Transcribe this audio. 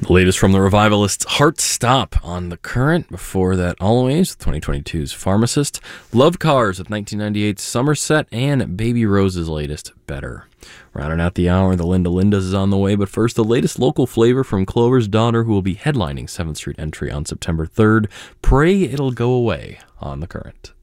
The latest from the Revivalists, Heart Stop on The Current. Before that, Always, with 2022's Pharmacist. Love Cars with 1998's Somerset, and Baby Rose's latest, Better. Rounding out the hour, the Linda Lindas is on the way, but first, the latest local flavor from Clover's Daughter, who will be headlining 7th Street Entry on September 3rd. Pray It'll Go Away on The Current.